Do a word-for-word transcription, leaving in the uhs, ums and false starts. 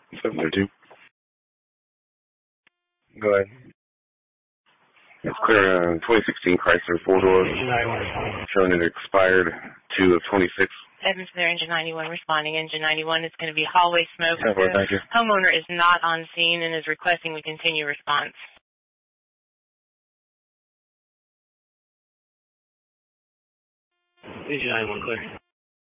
seven thirty-two. Go ahead. It's clear, uh, twenty sixteen Chrysler four-door, showing it expired two of twenty-six. Evans there, engine ninety-one responding. Engine ninety-one is going to be hallway smoke. ten four, thank you. Homeowner is not on scene and is requesting we continue response. Engine ninety-one clear.